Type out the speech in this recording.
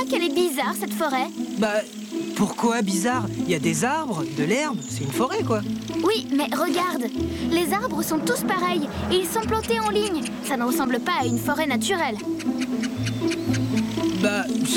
qu'elle est bizarre, cette forêt? Bah, pourquoi bizarre? Il y a des arbres, de l'herbe, c'est une forêt, quoi. Oui, mais regarde, les arbres sont tous pareils et ils sont plantés en ligne. Ça ne ressemble pas à une forêt naturelle. Bah,